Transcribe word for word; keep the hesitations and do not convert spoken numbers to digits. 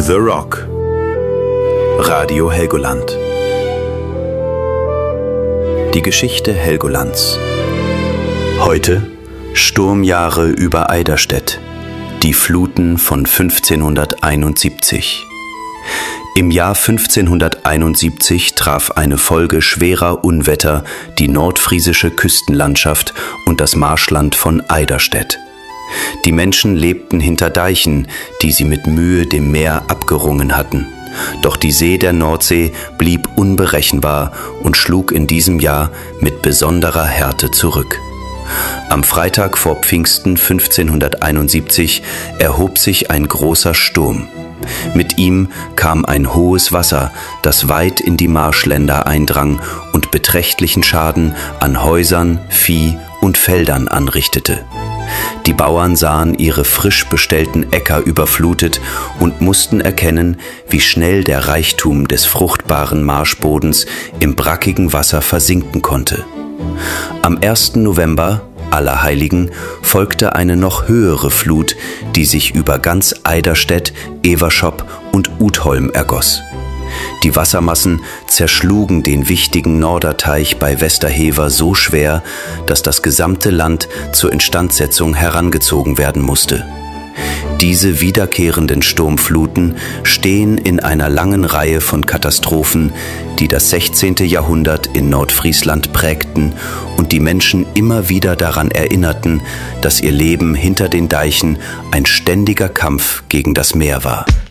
The Rock. Radio Helgoland. Die Geschichte Helgolands. Heute Sturmjahre über Eiderstedt. Die Fluten von fünfzehnhunderteinundsiebzig. Im Jahr fünfzehnhunderteinundsiebzig traf eine Folge schwerer Unwetter die nordfriesische Küstenlandschaft und das Marschland von Eiderstedt. Die Menschen lebten hinter Deichen, die sie mit Mühe dem Meer abgerungen hatten. Doch die See der Nordsee blieb unberechenbar und schlug in diesem Jahr mit besonderer Härte zurück. Am Freitag vor Pfingsten fünfzehnhunderteinundsiebzig erhob sich ein großer Sturm. Mit ihm kam ein hohes Wasser, das weit in die Marschländer eindrang und beträchtlichen Schaden an Häusern, Vieh und Feldern anrichtete. Die Bauern sahen ihre frisch bestellten Äcker überflutet und mussten erkennen, wie schnell der Reichtum des fruchtbaren Marschbodens im brackigen Wasser versinken konnte. Am ersten November, Allerheiligen, folgte eine noch höhere Flut, die sich über ganz Eiderstedt, Everschop und Utholm ergoss. Die Wassermassen zerschlugen den wichtigen Norderteich bei Westerhever so schwer, dass das gesamte Land zur Instandsetzung herangezogen werden musste. Diese wiederkehrenden Sturmfluten stehen in einer langen Reihe von Katastrophen, die das sechzehnte Jahrhundert in Nordfriesland prägten und die Menschen immer wieder daran erinnerten, dass ihr Leben hinter den Deichen ein ständiger Kampf gegen das Meer war.